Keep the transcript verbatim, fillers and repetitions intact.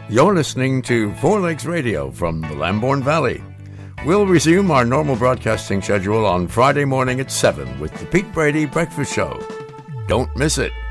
You're listening to Four Legs Radio from the Lambourne Valley. We'll resume our normal broadcasting schedule on Friday morning at seven with the Pete Brady Breakfast Show. Don't miss it.